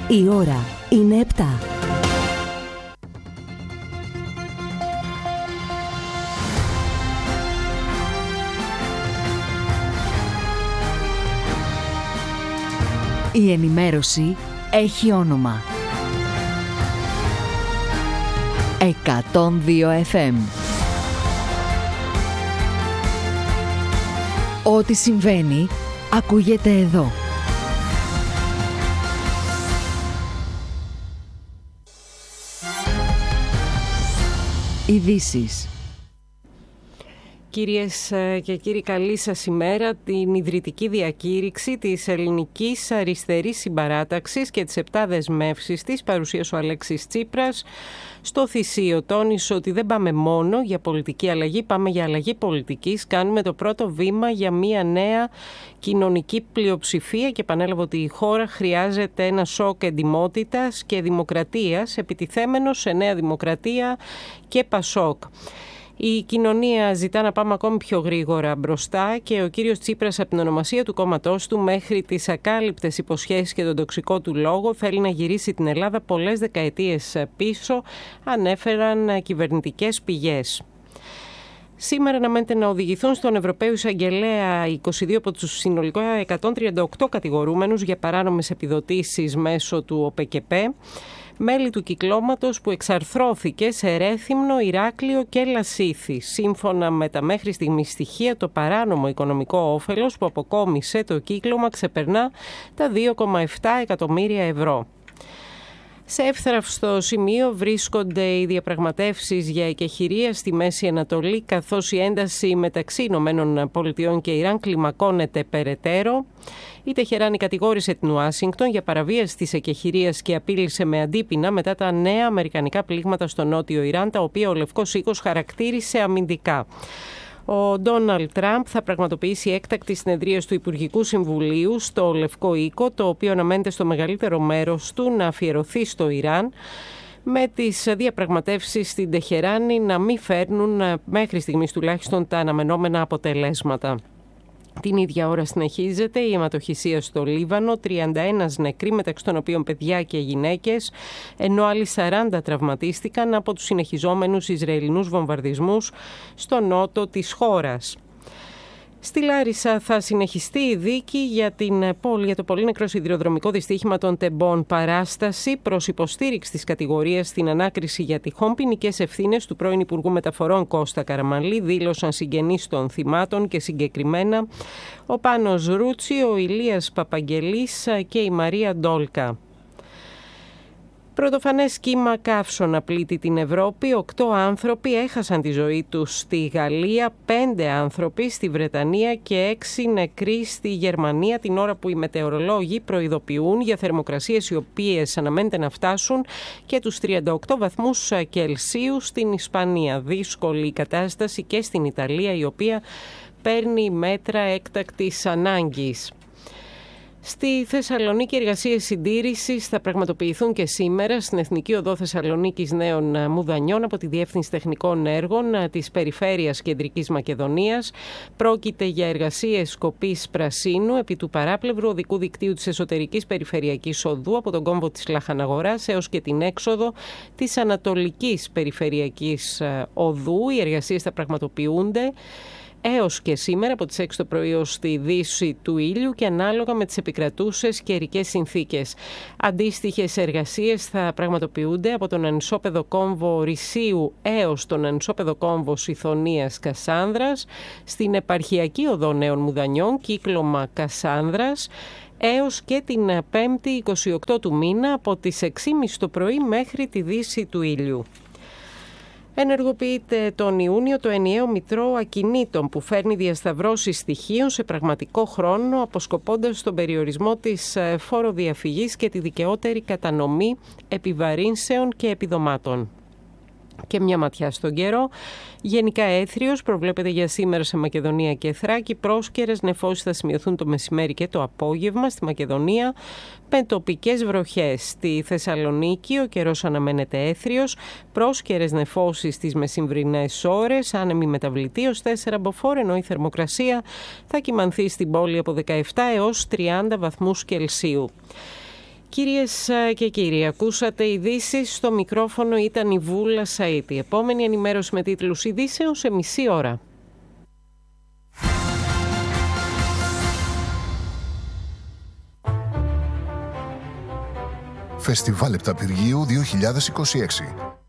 Η ώρα είναι 7. Η ενημέρωση έχει όνομα. 102 FM. Ό,τι συμβαίνει, ακούγεται εδώ. Ειδήσεις. Κυρίες και κύριοι, καλή σας ημέρα. Την ιδρυτική διακήρυξη της Ελληνικής Αριστερής Συμπαράταξης και τις 7 δεσμεύσεις της παρουσίασε ο Αλέξης Τσίπρας στο Θησίο. Τόνισε ότι δεν πάμε μόνο για πολιτική αλλαγή, πάμε για αλλαγή πολιτικής. Κάνουμε το πρώτο βήμα για μια νέα κοινωνική πλειοψηφία και επανέλαβε ότι η χώρα χρειάζεται ένα σοκ εντιμότητας και δημοκρατίας, επιτιθέμενο σε Νέα Δημοκρατία και Πασόκ. Η κοινωνία ζητά να πάμε ακόμη πιο γρήγορα μπροστά και ο κύριος Τσίπρας από την ονομασία του κόμματός του μέχρι τις ακάλυπτες υποσχέσεις και τον τοξικό του λόγο θέλει να γυρίσει την Ελλάδα πολλές δεκαετίες πίσω, ανέφεραν κυβερνητικές πηγές. Σήμερα αναμένεται να οδηγηθούν στον Ευρωπαίο Εισαγγελέα 22 από τους συνολικά 138 κατηγορούμενους για παράνομες επιδοτήσεις μέσω του ΟΠΕΚΕΠΕ, μέλη του κυκλώματος που εξαρθρώθηκε σε Ρέθυμνο, Ηράκλειο και Λασίθι. Σύμφωνα με τα μέχρι στιγμής στοιχεία, το παράνομο οικονομικό όφελος που αποκόμισε το κύκλωμα ξεπερνά τα 2,7 εκατομμύρια ευρώ. Σε εύθραυστο σημείο βρίσκονται οι διαπραγματεύσεις για εκεχηρία στη Μέση Ανατολή, καθώς η ένταση μεταξύ ΗΠΑ και Ιράν κλιμακώνεται περαιτέρω. Η Τεχεράνη κατηγόρησε την Ουάσιγκτον για παραβίαση της εκεχηρίας και απείλησε με αντίπεινα μετά τα νέα αμερικανικά πλήγματα στο νότιο Ιράν, τα οποία ο Λευκός Οίκος χαρακτήρισε αμυντικά. Ο Ντόναλντ Τραμπ θα πραγματοποιήσει έκτακτη συνεδρίαση του Υπουργικού Συμβουλίου στο Λευκό Οίκο, το οποίο αναμένεται στο μεγαλύτερο μέρος του να αφιερωθεί στο Ιράν, με τις διαπραγματεύσεις στην Τεχεράνη να μην φέρνουν μέχρι στιγμής τουλάχιστον τα αναμενόμενα αποτελέσματα. Την ίδια ώρα συνεχίζεται η αιματοχυσία στο Λίβανο, 31 νεκροί, μεταξύ των οποίων παιδιά και γυναίκες, ενώ άλλοι 40 τραυματίστηκαν από τους συνεχιζόμενους Ισραηλινούς βομβαρδισμούς στο νότο της χώρας. Στη Λάρισα θα συνεχιστεί η δίκη για το πολύ νεκρό σιδηροδρομικό δυστύχημα των Τεμπών. Παράσταση προς υποστήριξη της κατηγορίας στην ανάκριση για τυχόν ποινικές ευθύνες του πρώην Υπουργού Μεταφορών Κώστα Καραμανλή, δήλωσαν συγγενείς των θυμάτων και συγκεκριμένα ο Πάνος Ρούτσι, ο Ηλίας Παπαγγελής και η Μαρία Ντόλκα. Πρωτοφανές κύμα καύσωνα πλήττει την Ευρώπη. 8 άνθρωποι έχασαν τη ζωή τους στη Γαλλία, 5 άνθρωποι στη Βρετανία και 6 νεκροί στη Γερμανία, την ώρα που οι μετεωρολόγοι προειδοποιούν για θερμοκρασίες οι οποίες αναμένεται να φτάσουν και τους 38 βαθμούς Κελσίου στην Ισπανία. Δύσκολη η κατάσταση και στην Ιταλία, η οποία παίρνει μέτρα έκτακτης ανάγκης. Στη Θεσσαλονίκη, εργασίες συντήρησης θα πραγματοποιηθούν και σήμερα στην Εθνική Οδό Θεσσαλονίκης Νέων Μουδανιών από τη Διεύθυνση Τεχνικών Έργων της Περιφέρειας Κεντρικής Μακεδονίας. Πρόκειται για εργασίες σκοπής πρασίνου επί του παράπλευρου οδικού δικτύου της εσωτερικής περιφερειακής οδού από τον κόμβο της Λαχαναγοράς έως και την έξοδο της ανατολικής περιφερειακής οδού. Οι εργασίες θα πραγματοποιούνται έως και σήμερα από τις 6 το πρωί ως τη δύση του ήλιου και ανάλογα με τις επικρατούσες καιρικές συνθήκες. Αντίστοιχες εργασίες θα πραγματοποιούνται από τον ανισόπεδο κόμβο Ρησίου έως τον ανισόπεδο κόμβο Σιθωνίας Κασάνδρας, στην επαρχιακή οδό Νέων Μουδανιών, κύκλωμα Κασάνδρας, έως και την 5η 28 του μήνα από τις 6.30 το πρωί μέχρι τη δύση του ήλιου. Ενεργοποιείται τον Ιούνιο το ενιαίο Μητρό Ακινήτων που φέρνει διασταυρώσεις στοιχείων σε πραγματικό χρόνο, αποσκοπώντας στον περιορισμό της φοροδιαφυγής και τη δικαιότερη κατανομή επιβαρύνσεων και επιδομάτων. Και μια ματιά στον καιρό. Γενικά έθριος προβλέπεται για σήμερα σε Μακεδονία και Θράκη. Πρόσκαιρες νεφώσεις θα σημειωθούν το μεσημέρι και το απόγευμα στη Μακεδονία, με τοπικές βροχές. Στη Θεσσαλονίκη ο καιρός αναμένεται έθριος. Πρόσκαιρες νεφώσεις στις μεσημβρινές ώρες, άνεμη μεταβλητή ως 4 μποφόρ, ενώ η θερμοκρασία θα κυμανθεί στην πόλη από 17 έως 30 βαθμούς Κελσίου. Κυρίες και κύριοι, ακούσατε ειδήσεις, στο μικρόφωνο ήταν η Βούλα Σαΐτη. Επόμενη ενημέρωση με τίτλους ειδήσεων σε μισή ώρα. Φεστιβάλ Επταπηργίου 2026.